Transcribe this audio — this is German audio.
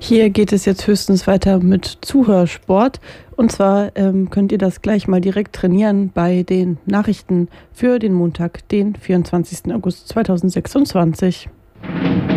Hier geht es jetzt höchstens weiter mit Zuhörsport. Und zwar könnt ihr das gleich mal direkt trainieren bei den Nachrichten für den Montag, den 24. August 2026.